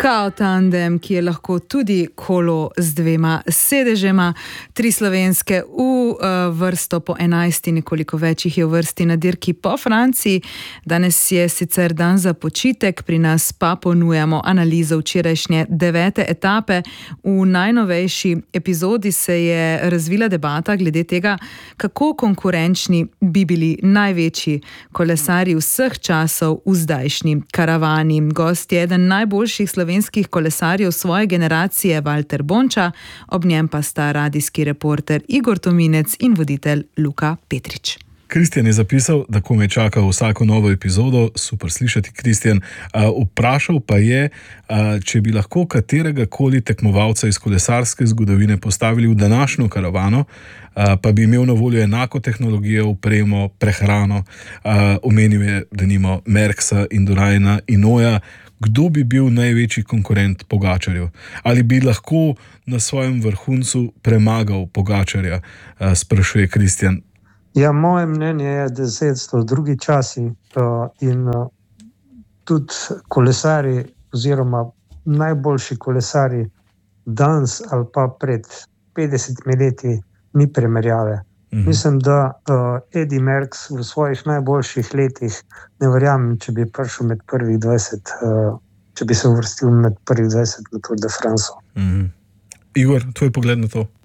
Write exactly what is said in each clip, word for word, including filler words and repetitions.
Kao tandem, ki je lahko tudi kolo z dvema sedežema, tri slovenske v uh, vrsto po enajsti, nekoliko več jih je v vrsti na dirki po Franciji. Danes je sicer dan za počitek, pri nas pa ponujamo analizo včerajšnje devete etape. V najnovejši epizodi se je razvila debata glede tega, kako konkurenčni bi bili največji kolesarji vseh časov v zdajšnji karavani. Gost je eden najboljših slovenskih kolesarjev svoje generacije, Valter Bonča, ob njem pa sta radijski reporter Igor Tominec in voditelj Luka Petrič. Kristjan je zapisal, da komaj čaka vsako novo epizodo. Super slišati, Kristjan. Vprašal pa je, če bi lahko katerega koli tekmovalca iz kolesarske zgodovine postavili v današnjo karavano, pa bi imel na voljo enako tehnologijo, opremo, prehrano. Omenil je denimo Merckxa, Induraina, Hinaulta. Kdo bi bil največji konkurent Pogačarju? Ali bi lahko na svojem vrhuncu premagal Pogačarja, sprašuje Kristjan. Ja, moje mnenje je, da so drugi časi uh, in uh, tudi kolesari oziroma najboljši kolesari danes ali pa pred petdesetimi leti ni primerjave. Mm-hmm. Mislim, da uh, Eddy Merckx v svojih najboljših letih ne verjamem, če bi prišel med prvih dvajset, uh, če bi se uvrstil med prvih dvajset na Tour de France. Mm-hmm. Igor, tvoj pogled na to?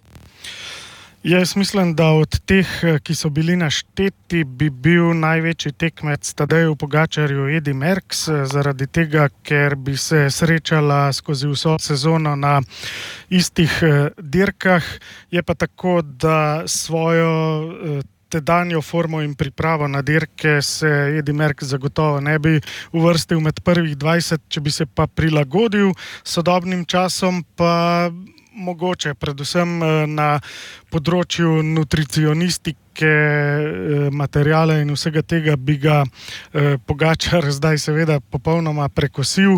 Jaz mislim, da od teh, ki so bili našteti, bi bil največji tekmec Tadeju Pogačarju Eddy Merckx, zaradi tega, ker bi se srečala skozi vso sezono na istih dirkah. Je pa tako, da svojo tedanjo formo in pripravo na dirke se Eddy Merckx zagotovo ne bi uvrstil med prvih dvajset, če bi se pa prilagodil sodobnim časom, pa mogoče, predvsem na področju nutricionistike, materijala in vsega tega bi ga Pogačar zdaj seveda popolnoma prekosil,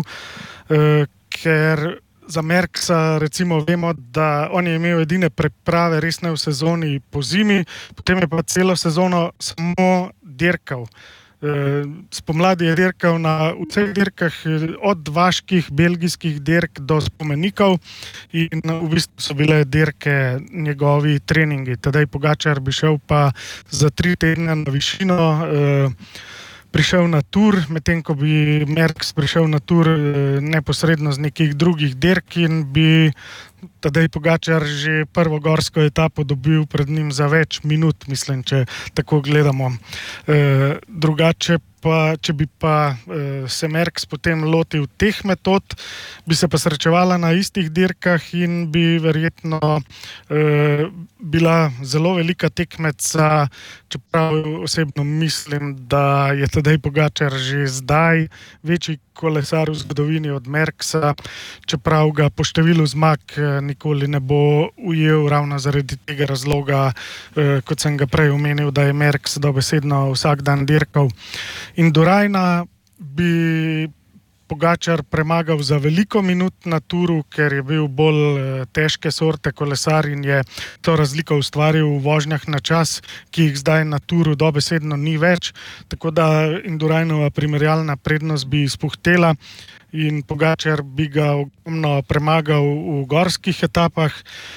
ker za Merckxa recimo vemo, da on je imel edine priprave resne v sezoni po zimi, potem je pa celo sezono samo dirkal. Spomladi je dirkal na vseh dirkah, od vaških, belgijskih dirk do spomenikov, in v bistvu so bile dirke njegovi treningi. Tadej Pogačar bi šel pa za tri tedne na višino, prišel na Tour, medtem ko bi Merckx prišel na Tour neposredno z nekih drugih dirk in bi Tadej Pogačar že prvo gorsko etapo dobil pred njim za več minut, mislim, če tako gledamo. E, drugače pa, če bi pa e, se Merckx potem lotil teh metod, bi se pa srečevala na istih dirkah in bi verjetno e, bila zelo velika tekmeca, čeprav osebno mislim, da je Tadej Pogačar že zdaj večji kolesar v zgodovini od Merckxa, čeprav ga po številu zmag nikoli ne bo ujel ravno zaradi tega razloga, eh, kot sem ga prej omenil, da je Merckx dobesedno vsak dan dirkal. Induraina bi Pogačar premagal za veliko minut na Touru, ker je bil bolj eh, težke sorte kolesar in je to razliko ustvaril v vožnjah na čas, ki jih zdaj na Touru dobesedno ni več, tako da Indurainova primerjalna prednost bi izpuhtela in Pogačar bi ga ogromno premagal v gorskih etapah.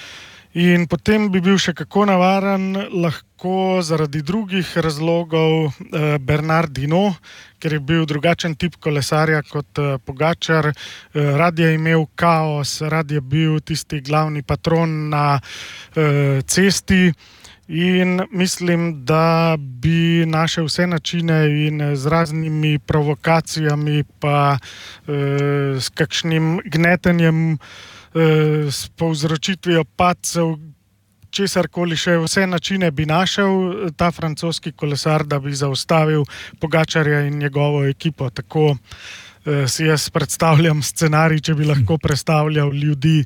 In potem bi bil še kako navaren lahko zaradi drugih razlogov eh, Bernard Hinault, ker je bil drugačen tip kolesarja kot eh, Pogačar. Eh, rad je imel kaos, rad je bil tisti glavni patron na eh, cesti. In mislim, da bi našel vse načine in z raznimi provokacijami pa eh, s kakšnim gnetenjem, eh, s povzročitvijo padcev, česarkoli še, vse načine bi našel ta francoski kolesar, da bi zaustavil Pogačarja in njegovo ekipo. Tako si jaz predstavljam scenarij, če bi lahko predstavljal ljudi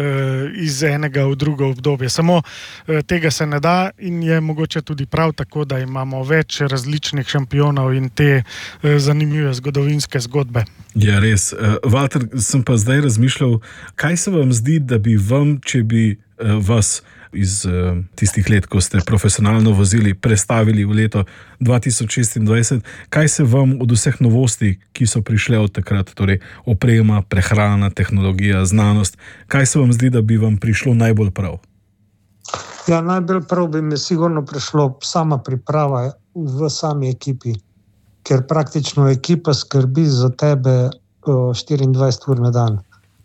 iz enega v drugo obdobje. Samo tega se ne da in je mogoče tudi prav tako, da imamo več različnih šampionov in te zanimive zgodovinske zgodbe. Ja, res. Valter, sem pa zdaj razmišljal, kaj se vam zdi, da bi vam, če bi vas iz uh, tistih let, ko ste profesionalno vozili, prestavili v leto dva tisoč šestindvajset. Kaj se vam od vseh novosti, ki so prišle od takrat, torej oprema, prehrana, tehnologija, znanost, kaj se vam zdi, da bi vam prišlo najbolj prav? Ja, najbolj prav bi mi sigurno prišlo sama priprava v sami ekipi, ker praktično ekipa skrbi za tebe štiriindvajset ur na dan.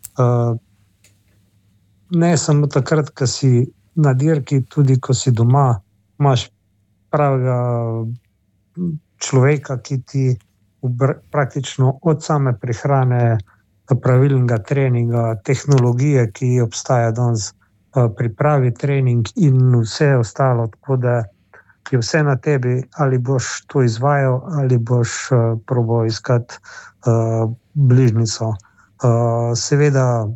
Ne samo takrat, ko si na dirki, tudi ko si doma, imaš pravega človeka, ki ti praktično od same prehrane, pravilnega treninga, tehnologije, ki obstaja danes, pripravi trening in vse ostalo, tako da je vse na tebi, ali boš to izvajal, ali boš uh, probal iskati uh, bližnico. Uh, seveda,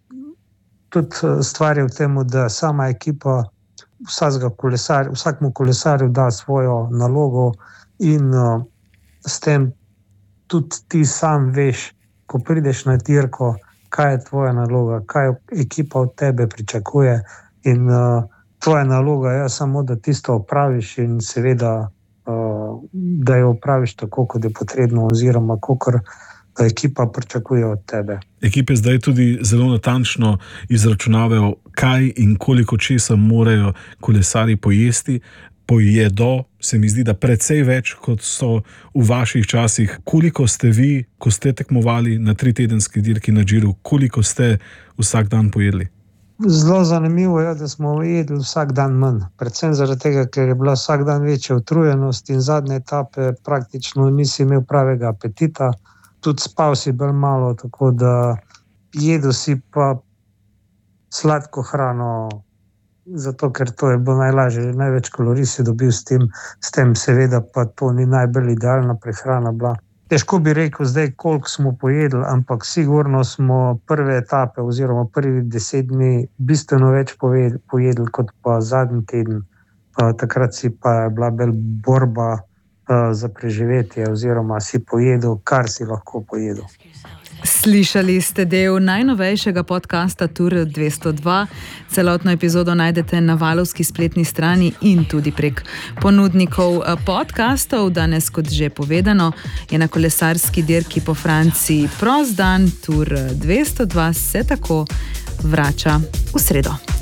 tudi stvar je v tem, da sama ekipa kolesar, vsakmu kolesarju da svojo nalogo in uh, s tem tudi ti sam veš, ko prideš na dirko, kaj je tvoja naloga, kaj ekipa od tebe pričakuje in uh, tvoja naloga je samo, da tisto opraviš in seveda, uh, da jo opraviš tako, kot je potrebno oziroma kakor ekipa pričakuje od tebe. Ekipe zdaj tudi zelo natančno izračunavajo, kaj in koliko česa morajo kolesarji pojesti. Pojedo, se mi zdi, da precej več, kot so v vaših časih. Koliko ste vi, ko ste tekmovali na tritedenski dirki na Džiru, koliko ste vsak dan pojedli? Zelo zanimivo je, da smo jedli vsak dan manj. Predvsem zaradi tega, ker je bila vsak dan večja utrujenost in zadnje etape praktično nisi imel pravega apetita. Tudi spal si bolj malo, tako da jedel si pa sladko hrano, zato ker to je bilo najlažje, največ kalorij si dobil s tem, s tem seveda pa to ni najbolj idealna prehrana bila. Težko bi rekel zdaj, koliko smo pojedli, ampak sigurno smo prve etape oziroma prvi deset dni bistveno več pojedli kot pa zadnji teden. Takrat si pa bila bolj borba za preživetje oziroma si pojedel, kar si lahko pojedel. Slišali ste del najnovejšega podcasta Tour dvesto dva. Celotno epizodo najdete na Valovski spletni strani in tudi prek ponudnikov podcastov. Danes, kot že povedano, je na kolesarski dirki po Franciji prost dan. Tour dvesto dva se tako vrača v sredo.